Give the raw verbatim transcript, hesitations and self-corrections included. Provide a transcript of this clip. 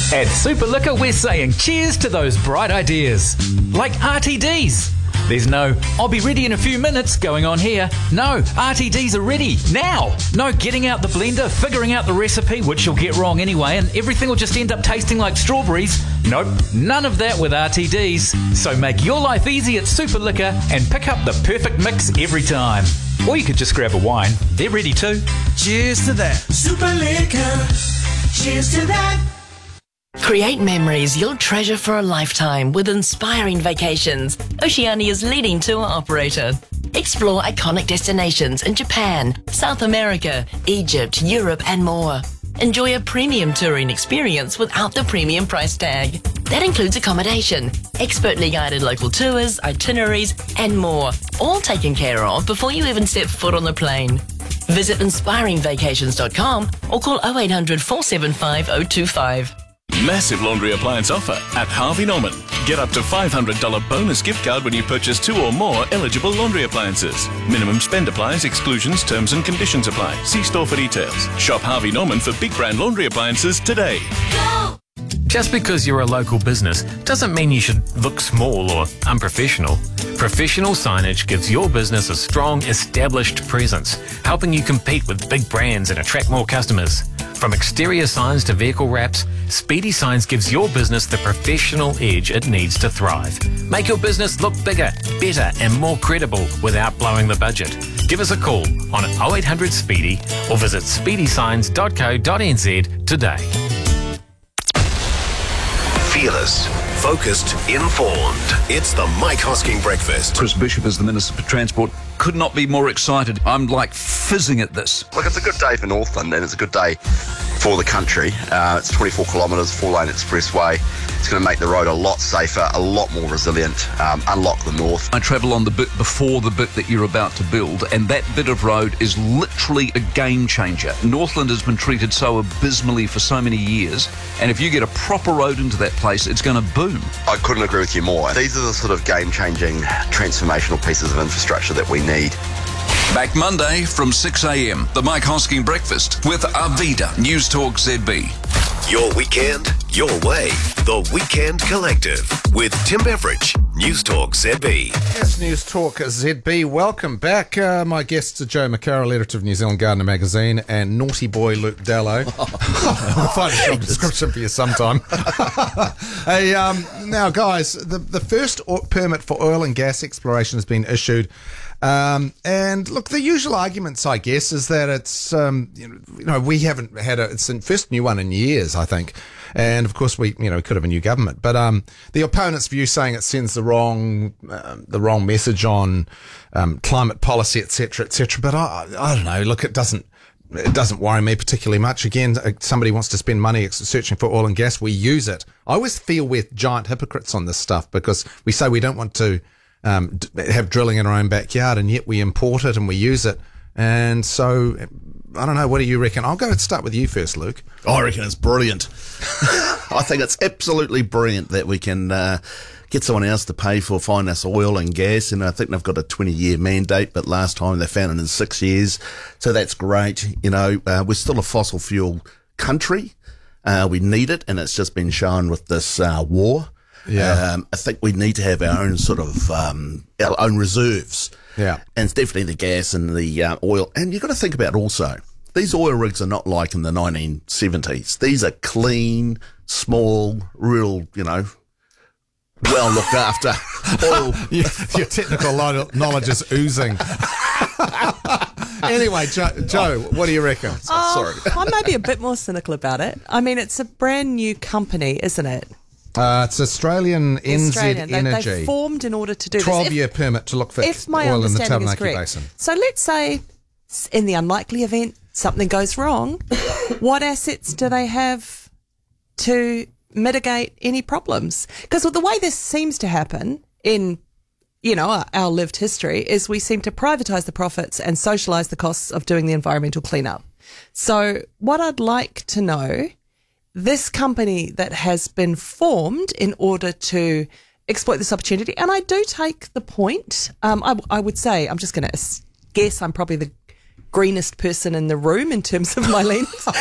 At Superliquor, we're saying cheers to those bright ideas. Like R T Ds. There's no, I'll be ready in a few minutes going on here. No, R T Ds are ready now. No getting out the blender, figuring out the recipe, which you'll get wrong anyway, and everything will just end up tasting like strawberries. Nope, none of that with R T Ds. So make your life easy at Superliquor and pick up the perfect mix every time. Or you could just grab a wine. They're ready too. Cheers to that. Superliquor. Cheers to that. Create memories you'll treasure for a lifetime with Inspiring Vacations, Oceania's leading tour operator. Explore iconic destinations in Japan, South America, Egypt, Europe and more. Enjoy a premium touring experience without the premium price tag. That includes accommodation, expertly guided local tours, itineraries and more, all taken care of before you even step foot on the plane. Visit inspiring vacations dot com or call oh eight hundred, four seven five, oh two five. Massive laundry appliance offer at Harvey Norman. Get up to five hundred dollars bonus gift card when you purchase two or more eligible laundry appliances. Minimum spend applies, exclusions, terms and conditions apply. See store for details. Shop Harvey Norman for big brand laundry appliances today. Go! Just because you're a local business doesn't mean you should look small or unprofessional. Professional signage gives your business a strong, established presence, helping you compete with big brands and attract more customers. From exterior signs to vehicle wraps, Speedy Signs gives your business the professional edge it needs to thrive. Make your business look bigger, better and more credible without blowing the budget. Give us a call on oh eight hundred Speedy or visit speedy signs dot co dot n z today. Fearless, focused, informed. It's the Mike Hosking Breakfast. Chris Bishop is the Minister for Transport. Could not be more excited. I'm like fizzing at this. Look, it's a good day for Northland and it's a good day for the country. Uh, it's twenty-four kilometres, four-lane expressway. It's going to make the road a lot safer, a lot more resilient, um, unlock the north. I travel on the bit before the bit that you're about to build, and that bit of road is literally a game changer. Northland has been treated so abysmally for so many years, and if you get a proper road into that place, it's going to boom. I couldn't agree with you more. These are the sort of game-changing, transformational pieces of infrastructure that we need. Back Monday from six a.m. The Mike Hosking Breakfast with Arvida, News Talk Z B. Your weekend, your way. The Weekend Collective with Tim Beveridge, News Talk Z B. Yes, News Talk Z B. Welcome back. Uh, my guests are Joe McCarroll, editor of New Zealand Gardener magazine, and naughty boy Luke Dallow. I'll find a job description for you sometime. hey, um, now, guys, the, the first o- permit for oil and gas exploration has been issued. Um, and look, the usual arguments, I guess, is that it's, um, you know, you know, we haven't had a, it's the first new one in years, I think. And of course, we, you know, we could have a new government, but, um, the opponent's view saying it sends the wrong, um, the wrong message on, um, climate policy, et cetera, et cetera. But I, I don't know. Look, it doesn't, it doesn't worry me particularly much. Again, somebody wants to spend money searching for oil and gas. We use it. I always feel we're giant hypocrites on this stuff because we say we don't want to, Um, d- have drilling in our own backyard, and yet we import it and we use it. And so, I don't know, what do you reckon? I'll go and start with you first, Luke. I reckon it's brilliant. I think it's absolutely brilliant that we can uh, get someone else to pay for finding us oil and gas. And I think they've got a twenty-year mandate, but last time they found it in six years. So that's great. You know, uh, we're still a fossil fuel country. Uh, we need it, and it's just been shown with this uh, war. Yeah, um, I think we need to have our own sort of um, our own reserves. Yeah, and it's definitely the gas and the uh, oil. And you've got to think about also, these oil rigs are not like in the nineteen seventies. These are clean, small, real, you know, well looked after oil. your, your technical knowledge is oozing. Anyway, Joe, Joe, what do you reckon? Oh, Sorry, I may be a bit more cynical about it. I mean, it's a brand new company, isn't it? Uh, it's Australian N Z Australian. Energy. They, they formed in order to do this. twelve-year permit to look for if my oil in the understanding is Taranaki correct. Basin. So let's say, in the unlikely event something goes wrong, what assets do they have to mitigate any problems? Because the way this seems to happen in, you know, our, our lived history is we seem to privatise the profits and socialise the costs of doing the environmental cleanup. So what I'd like to know, this company that has been formed in order to exploit this opportunity, and I do take the point, um, I, I would say, I'm just going to guess I'm probably the greenest person in the room in terms of my lens.